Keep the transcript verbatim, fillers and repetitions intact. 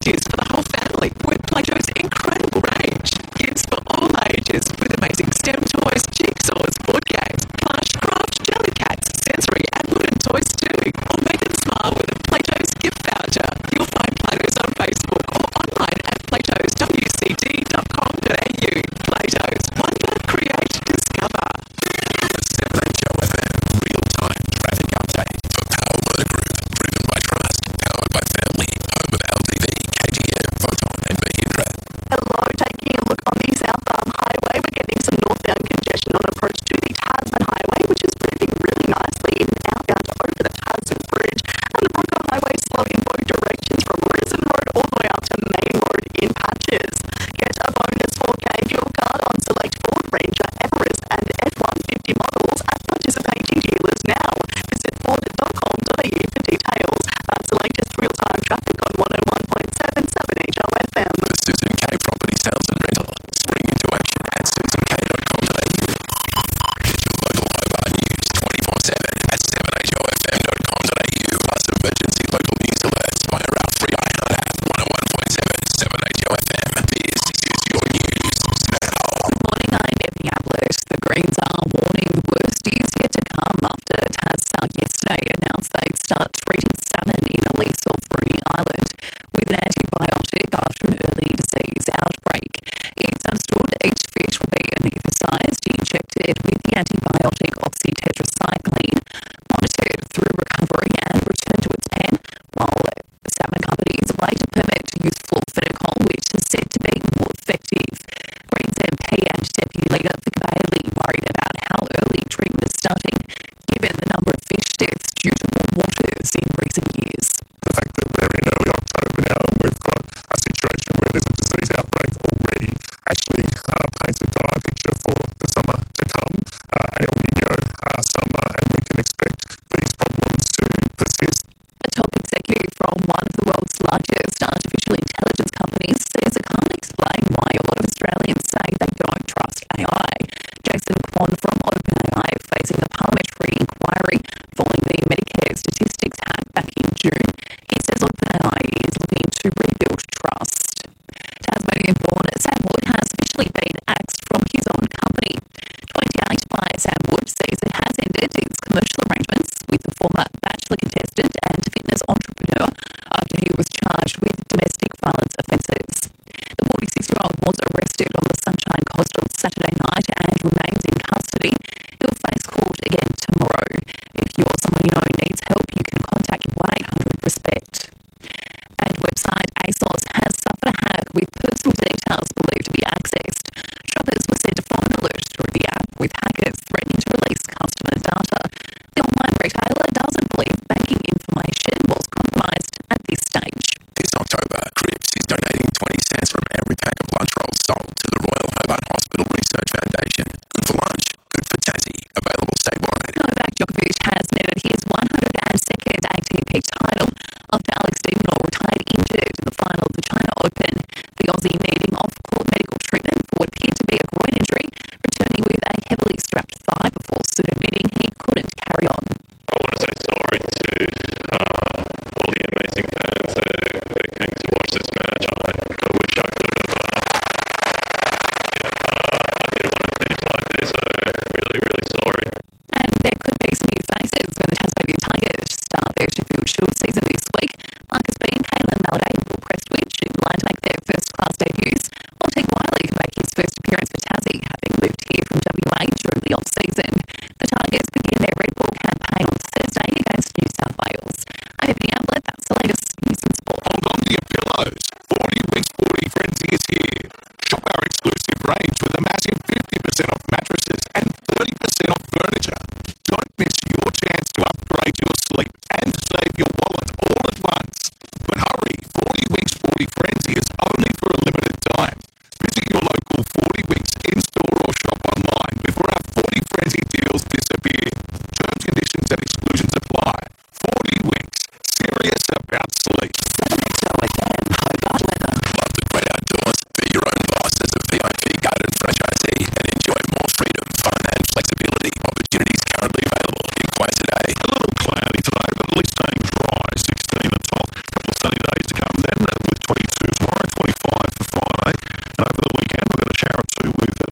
ideas for the whole family with Play-Doh's incredible range. Gifts for all ages with amazing STEM toys, jigsaws, board games, plush, craft, jelly cats, sensory and wooden toys too. Or make them smile with a Play-Doh's gift voucher. You'll find Play-Doh's on Facebook or online at playdohs w c d dot com dot a u. Play-Doh's. Wonder, create, discover. seven H O F M real-time traffic update for Power Motor Group, driven by trust, powered by family, home of L T V, K T M, Photon and Mahindra. Hello, taking a look on the southbound highway. We're getting some northbound congestion on approach to the Tasman Highway, which is moving really nicely in outbound over the Tasman Bridge. And the Brooker Highway slow in both directions from Risen Road all the way up to Main Road in patches. Get a bonus four K fuel card on select Ford Ranger, Everest and F one fifty models at participating dealers now. Visit ford dot com dot a u for details. That's the latest real-time traffic on one oh one point seven seven H O F M. The Susan K Property Sales and Rental. Spring into action at susan k dot com dot a u. Get your local Hobart news twenty-four seven at seven h o f m dot com dot a u. Plus emergency local news alerts via our free iHeart app one oh one point seven seven H O F M. This is your news now. Good morning, I'm Ebony Ablett. The Greens are warning the worst is yet to come after Tasmania yesterday announced they'd start treating salmon in a lease off Bruny Island with an antibiotic after an early disease outbreak. It's understood each fish will be anaesthetised, injected with the antibiotic oxytetracycline, monitored through recovery and returned to its pen, while the salmon company is away to permit use fluorophenocal, which is said to be more effective. Greens M P and Deputy Leader Vic Bailey worried about how early treatment is starting, given the number of fish deaths due to warm waters in recent years. The fact that we're in early October now and we've got a situation where there's a disease outbreak already actually uh, paints a dire picture for the summer to come, uh, El Nino uh, summer, and we can expect these problems to persist. A top executive from one of the world's largest artificial intelligence companies says it can't explain why a lot of Australians say they don't trust A I. Jason Kwon from OpenAI facing a parliamentary inquiry following the Medicare statistics hack back in June. He says OpenAI is looking to rebuild trust. Tasmanian-born Sam Wood has officially been axed from his own company. twenty-eight by Sam Wood says it has ended its commercial arrangements with the former Bachelor contestant and fitness entrepreneur after he was charged with domestic violence offences. The forty-six-year-old was arrested on the Sunshine Coast on Saturday night and remains in custody. He'll face court again tomorrow. If you're someone you know needs help, you can contact one eight hundred RESPECT. And website ASOS has suffered a hack with personal details believed to be accessed. Shoppers were sent a phone alert through the app with hackers threatening to release customer data. The online retailer doesn't believe banking information was compromised at this stage. This October, Cripps is donating twenty cents from every pack of lunch rolls sold to the Royal Hobart Hospital Research Foundation. Good for lunch, good for Tassie. Available statewide. Novak Djokovic has netted his one hundred second A T P title after Alex de Minaur retired injured in the final of the China Open. The Aussie needing off-court medical treatment for what appeared to be a groin injury, returning with a heavily strapped thigh before soon admitting he couldn't carry on. I want to say sorry to uh, all the amazing fans that, that came to watch this match. I, I wish I could have. Uh, yeah, uh, I didn't want to finish like this, so really, really sorry. And there could be some new faces when the Tasmanian Tigers start their Sheffield Shield season this week. Marcus Bean, Kayla Maladay and Will Prestwich in line to make their first-class debuts, while Teague Wiley can make his first appearance for Tassie, having moved here from W A during the off-season. The Tigers begin their Red Bull campaign on Thursday against New South Wales. I'm Ebony Ablett, that's the latest news and sport. Hold on to your pillows. forty Winks forty Frenzy is here. Shop our exclusive range with a massive fifty percent off mattresses and thirty percent off furniture. Don't miss your chance to upgrade your sleep and save your wallet all at once. But hurry, forty Winks forty Frenzy is only for a limited time. Visit your local forty Winks in-store or shop online before our forty Frenzy deals disappear. Terms, conditions and exclusions apply. forty Winks, serious about sleep. seven H O F M, Hobart weather. Love the great outdoors. Be your own boss as a V I P garden franchisee and enjoy more with